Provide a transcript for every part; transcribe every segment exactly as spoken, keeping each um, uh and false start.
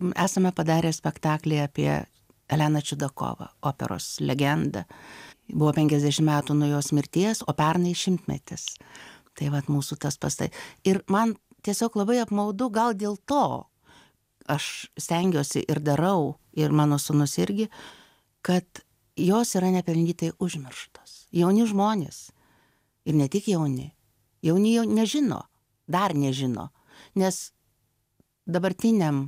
esame padarę spektaklį apie Eleną Čiudakovą, operos legendą. Buvo penkiasdešimt metų nuo jos mirties, o pernai šimtmetis. Tai vat mūsų tas pastai. Ir man tiesiog labai apmaudu, gal dėl to aš stengiuosi ir darau, ir mano sūnus irgi, kad jos yra nepelnytai užmirštos. Jauni žmonės. Ir ne tik jauni. Jauni jau nežino, dar nežino. Nes dabartiniam,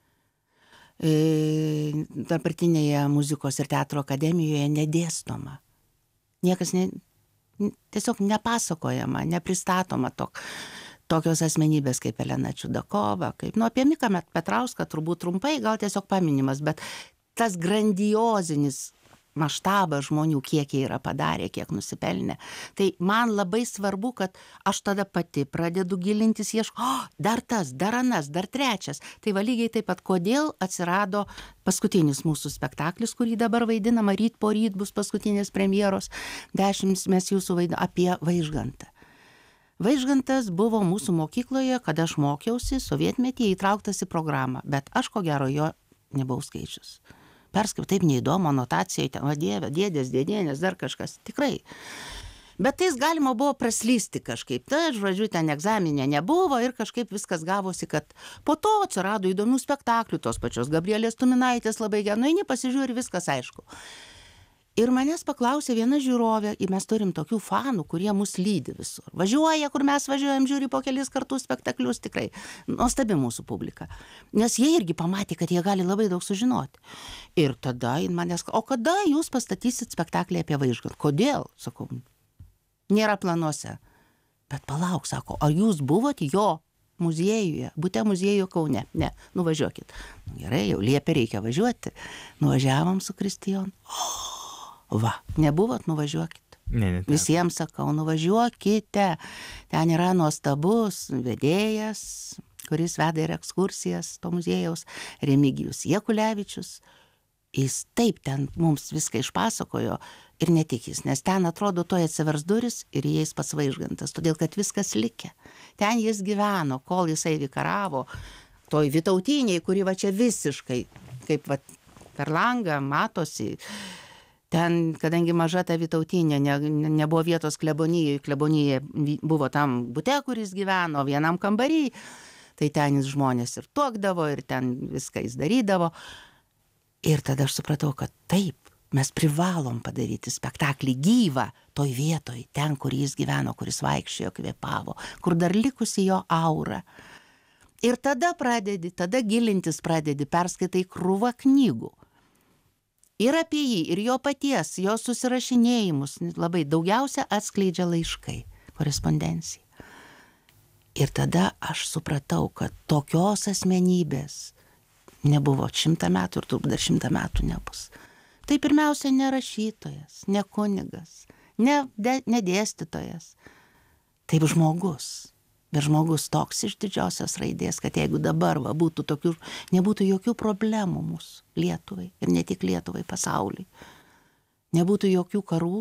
e, dabartinėje muzikos ir teatro akademijoje nedėstoma. Niekas ne, tiesiog nepasakojama, nepristatoma tok, tokios asmenybės kaip Elena Čiudakova, kaip, nu, apie Miką Petrauską turbūt trumpai, gal tiesiog paminimas, bet tas grandiozinis maštabas žmonių, kiek jie yra padarę, kiek nusipelnė. Tai man labai svarbu, kad aš tada pati pradedu gilintis, ieško, oh, dar tas, dar anas, dar trečias. Tai va lygiai taip pat, kodėl atsirado paskutinis mūsų spektaklis, kurį dabar vaidinama, ryt po ryt bus paskutinės premjeros, dešimt mes jūsų vaidiname, apie Vaižgantą. Vaižgantas buvo mūsų mokykloje, kada aš mokiausi, sovietmetyje įtrauktas į programą, bet aš ko gero jo nebuvau skaičius. Perskaičiau, taip neįdomu, anotacijai, ten, va dieve, dėdės, dėdienės, dar kažkas, tikrai. Bet tais galima buvo praslysti kažkaip, tai žodžiu, ten egzaminė nebuvo ir kažkaip viskas gavosi, kad po to atsirado įdomių spektaklių, tos pačios Gabrielės Tuminaitės labai gerai, nu, eini pasižiūri, viskas aišku. Ir manęs paklausė viena žiūrovė, ir mes turim tokių fanų, kurie mus lydi visur. Važiuoja, kur mes važiuojam, žiūri po kelis kartus spektaklius, tikrai nuostabi mūsų publika. Nes jie irgi pamatė, kad jie gali labai daug sužinoti. Ir tada manęs, o kada jūs pastatysit spektaklį apie Vaižgantą? Kodėl? Sakau, nėra planuose. Bet palauk, sako, ar jūs buvot jo muziejuje, bute muziejuje Kaune? Ne, nuvažiuokit. Nu, gerai, jau liepė, reikia važiuoti. Nuvažiavom su Kristijonu. Oh! Va, nebuvot, nuvažiuokit. Ne, ne, Visiems sakau, nuvažiuokite. Ten yra nuostabus vedėjas, kuris veda ir ekskursijas to muziejaus, Remigijus Jekulevičius. Jis taip ten mums viską išpasakojo ir ne tik jis, nes ten atrodo toj atsivers duris ir įeis pats Vaižgantas, todėl kad viskas likę. Ten jis gyveno, kol jisai vikaravo toj Vytautiniai, kuri va čia visiškai, kaip va per langą matosi. Ten, kadangi maža ta Vytautinė, ne, ne, nebuvo vietos klebonijai, klebonija buvo tam bute, kuris gyveno, vienam kambarį, tai ten jis žmonės ir tuokdavo, ir ten viską jis darydavo. Ir tada aš supratau, kad taip, mes privalom padaryti spektaklį gyvą toj vietoj, ten, kur jis gyveno, kuris vaikščiojo, kvėpavo, kur dar likusi jo aura. Ir tada pradedi, tada gilintis pradedi, perskaitai krūvą knygų. Ir apie jį, ir jo paties, jo susirašinėjimus labai daugiausia atskleidžia laiškai, korespondencija. Ir tada aš supratau, kad tokios asmenybės nebuvo šimtą metų ir turbūt dar šimtą metų nebus. Tai pirmiausia ne rašytojas, ne kunigas, ne, de, ne dėstytojas. Taip žmogus. Bet žmogus toks iš didžiosios raidės, kad jeigu dabar va, būtų tokių, nebūtų jokių problemų mūsų Lietuvai ir ne tik Lietuvai, pasauliui. Nebūtų jokių karų,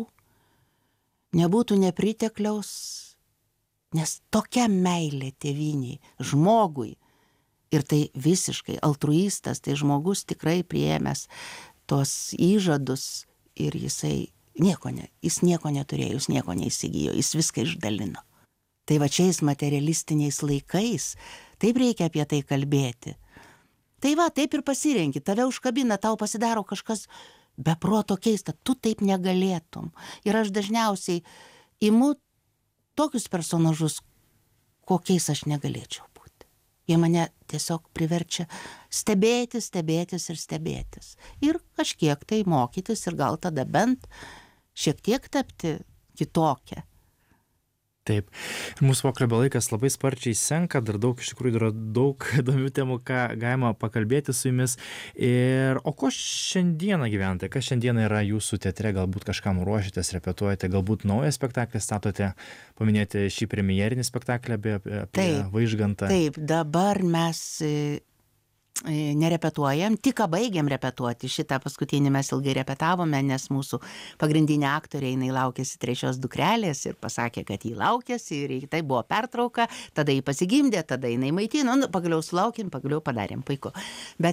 nebūtų nepritekliaus, nes tokia meilė tėvynei, žmogui, ir tai visiškai altruistas, tai žmogus tikrai priėmęs tos įžadus ir jisai nieko, ne, jis nieko neturėjo, jis nieko neįsigijo, jis viską išdalino. Tai va šiais materialistiniais laikais, taip reikia apie tai kalbėti. Tai va, taip ir pasirenki, tave užkabina, tau pasidaro kažkas be proto keista, tu taip negalėtum. Ir aš dažniausiai imu tokius personažus, kokiais aš negalėčiau būti. Jie mane tiesiog priverčia stebėtis, stebėtis ir stebėtis. Ir kažkiek tai mokytis ir gal tada bent šiek tiek tapti kitokią. Taip. Mūsų pokalbio laikas labai sparčiai senka, dar daug, iš tikrųjų, yra daug įdomių temų, ką galima pakalbėti su jumis. Ir, o ko šiandieną gyvenate? Kas šiandieną yra jūsų teatre? Galbūt kažkam ruošitės, repetuojate, galbūt naują spektaklį statote, paminėti šį premjerinį spektaklį apie, apie taip, Vaižgantą. Taip, dabar mes nerepetuojam, tik baigėm repetuoti. Šitą paskutinį mes ilgai repetavome, nes mūsų pagrindinė aktorė, jinai laukėsi trečios dukrelės ir pasakė, kad jį laukėsi ir tai buvo pertrauka, tada jį pasigimdė, tada jinai maitino, nu, pagaliau sulaukėm, pagaliau padarėm, puiku. Bet